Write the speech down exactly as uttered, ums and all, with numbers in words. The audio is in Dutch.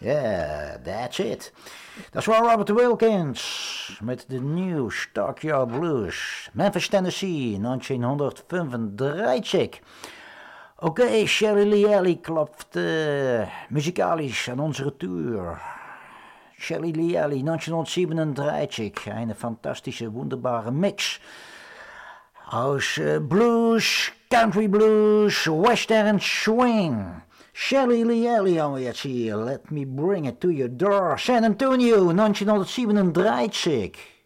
Yeah, that's it. Dat is wel Robert Wilkins met de nieuwe Stockyard Blues. Memphis, Tennessee, negentienhonderdvijfendertig. Oké, okay, Shelly Lee Alley klopt uh, muzikalisch aan onze retour. Shelly Lee Alley, negentienhonderdzevenendertig. Een fantastische, wonderbare mix. Aus uh, blues, country blues, western swing. Shelly Lee Alley gaan we jetzt hier. Let me bring it to your door. San Antonio, negentienhonderdzevenendertig.